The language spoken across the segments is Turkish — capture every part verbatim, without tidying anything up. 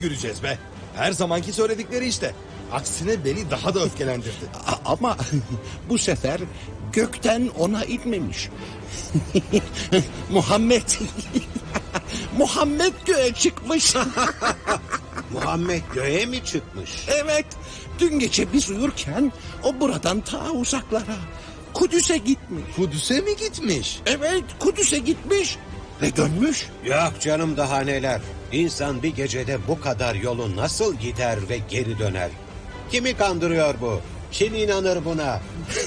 Göreceğiz be. Her zamanki söyledikleri işte. Aksine beni daha da öfkelendirdi. A- Ama bu sefer gökten ona inmemiş. Muhammed. Muhammed göğe çıkmış. Muhammed göğe mi çıkmış? Evet. Dün gece biz uyurken o buradan ta uzaklara Kudüs'e gitmiş. Kudüs'e mi gitmiş? Evet, Kudüs'e gitmiş ve dönmüş. Yok canım, daha neler. İnsan bir gecede bu kadar yolu nasıl gider ve geri döner? Kimi kandırıyor bu? Kim inanır buna?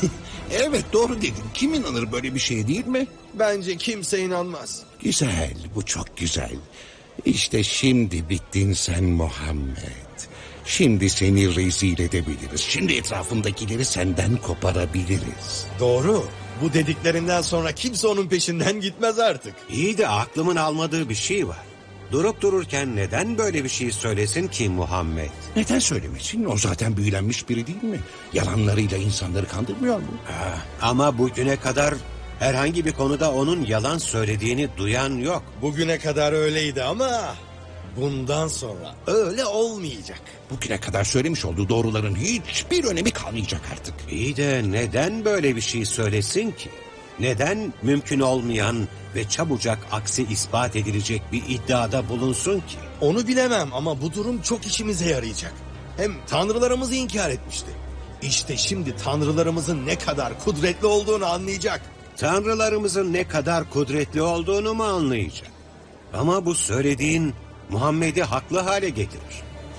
Evet, doğru dedin. Kim inanır böyle bir şeye, değil mi? Bence kimse inanmaz. Güzel, bu çok güzel. İşte şimdi bittin sen Muhammed. Şimdi seni rezil edebiliriz. Şimdi etrafındakileri senden koparabiliriz. Doğru. Bu dediklerinden sonra kimse onun peşinden gitmez artık. İyi de aklımın almadığı bir şey var. Durup dururken neden böyle bir şey söylesin ki Muhammed? Neden söylemesin? O zaten büyülenmiş biri değil mi? Yalanlarıyla insanları kandırmıyor mu? Ha, ama bugüne kadar herhangi bir konuda onun yalan söylediğini duyan yok. Bugüne kadar öyleydi ama bundan sonra öyle olmayacak. Bugüne kadar söylemiş olduğu doğruların hiçbir önemi kalmayacak artık. İyi de neden böyle bir şey söylesin ki? Neden mümkün olmayan ve çabucak aksi ispat edilecek bir iddiada bulunsun ki? Onu bilemem ama bu durum çok işimize yarayacak. Hem tanrılarımızı inkar etmişti. İşte şimdi tanrılarımızın ne kadar kudretli olduğunu anlayacak. Tanrılarımızın ne kadar kudretli olduğunu mu anlayacak? Ama bu söylediğin Muhammed'i haklı hale getirir.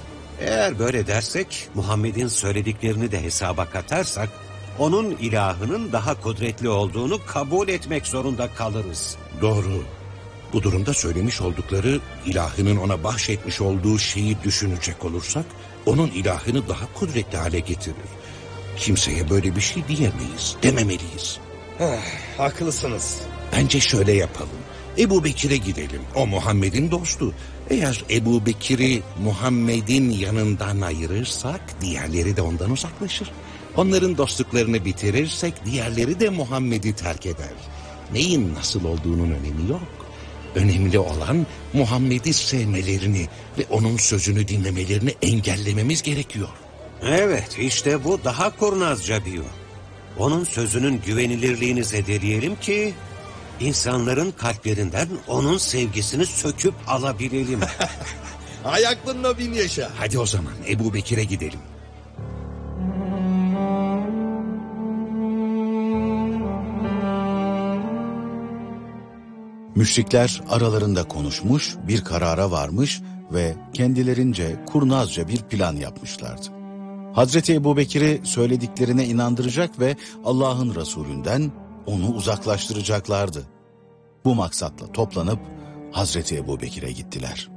Eğer böyle dersek, Muhammed'in söylediklerini de hesaba katarsak, onun ilahının daha kudretli olduğunu kabul etmek zorunda kalırız. Doğru. Bu durumda söylemiş oldukları ilahının ona bahşetmiş olduğu şeyi düşünecek olursak, onun ilahını daha kudretli hale getirir. Kimseye böyle bir şey diyemeyiz, dememeliyiz. Haklısınız. Bence şöyle yapalım. Ebu Bekir'e gidelim. O Muhammed'in dostu. Eğer Ebu Bekir'i Muhammed'in yanından ayırırsak diğerleri de ondan uzaklaşır. Onların dostluklarını bitirirsek diğerleri de Muhammed'i terk eder. Neyin nasıl olduğunun önemi yok. Önemli olan Muhammed'i sevmelerini ve onun sözünü dinlemelerini engellememiz gerekiyor. Evet, işte bu daha kurnazca bir yol. Onun sözünün güvenilirliğini zedeleyelim ki insanların kalplerinden onun sevgisini söküp alabilelim. Hay aklınla bin yaşa. Hadi o zaman Ebu Bekir'e gidelim. Müşrikler aralarında konuşmuş, bir karara varmış ve kendilerince kurnazca bir plan yapmışlardı. Hazreti Ebubekir'i söylediklerine inandıracak ve Allah'ın Resulünden onu uzaklaştıracaklardı. Bu maksatla toplanıp Hazreti Ebubekir'e gittiler.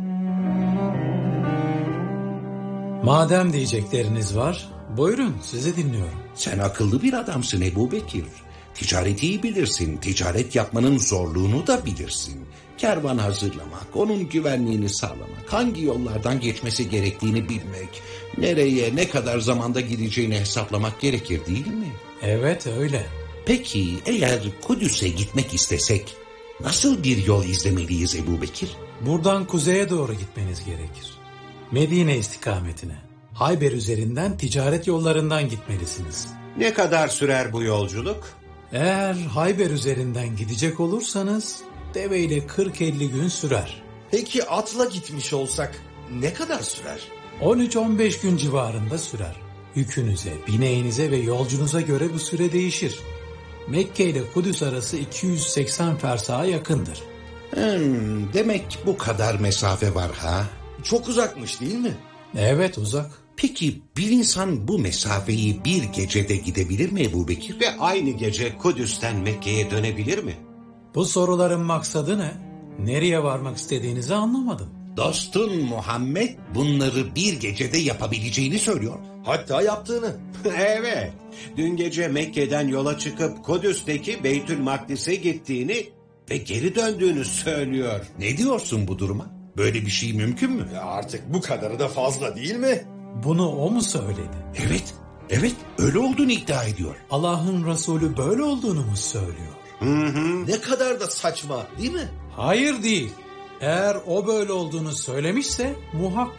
Madem diyecekleriniz var, buyurun sizi dinliyorum. Sen akıllı bir adamsın Ebu Bekir. Ticareti iyi bilirsin, ticaret yapmanın zorluğunu da bilirsin. Kervan hazırlamak, onun güvenliğini sağlamak, hangi yollardan geçmesi gerektiğini bilmek, nereye, ne kadar zamanda gideceğini hesaplamak gerekir değil mi? Evet öyle. Peki eğer Kudüs'e gitmek istesek, nasıl bir yol izlemeliyiz Ebu Bekir? Buradan kuzeye doğru gitmeniz gerekir. Medine istikametine. Hayber üzerinden ticaret yollarından gitmelisiniz. Ne kadar sürer bu yolculuk? Eğer Hayber üzerinden gidecek olursanız deveyle kırk elli gün sürer. Peki atla gitmiş olsak ne kadar sürer? on üç on beş gün civarında sürer. Yükünüze, bineğinize ve yolcunuza göre bu süre değişir. Mekke ile Kudüs arası iki yüz seksen fersaha yakındır. Hmm, demek bu kadar mesafe var ha? Çok uzakmış değil mi? Evet uzak. Peki bir insan bu mesafeyi bir gecede gidebilir mi Ebu Bekir? Ve aynı gece Kudüs'ten Mekke'ye dönebilir mi? Bu soruların maksadı ne? Nereye varmak istediğinizi anlamadım. Dostun Muhammed bunları bir gecede yapabileceğini söylüyor. Hatta yaptığını. Evet. Dün gece Mekke'den yola çıkıp Kudüs'teki Beytül Makdis'e gittiğini ve geri döndüğünü söylüyor. Ne diyorsun bu duruma? Böyle bir şey mümkün mü? Ya artık bu kadarı da fazla değil mi? Bunu o mu söyledi? Evet, evet öyle olduğunu iddia ediyor. Allah'ın Resulü böyle olduğunu mu söylüyor? Hı hı. Ne kadar da saçma değil mi? Hayır değil. Eğer o böyle olduğunu söylemişse muhakkak